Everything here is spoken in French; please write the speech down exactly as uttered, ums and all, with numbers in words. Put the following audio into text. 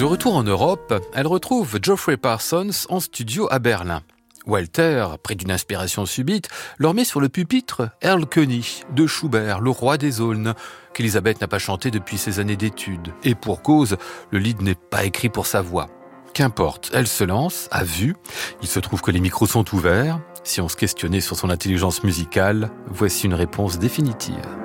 De retour en Europe, elle retrouve Geoffrey Parsons en studio à Berlin. Walter, pris d'une inspiration subite, leur met sur le pupitre Erlkönig de Schubert, le roi des aulnes, qu'Elisabeth n'a pas chanté depuis ses années d'études. Et pour cause, le lied n'est pas écrit pour sa voix. Qu'importe, elle se lance, à vue. Il se trouve que les micros sont ouverts. Si on se questionnait sur son intelligence musicale, voici une réponse définitive.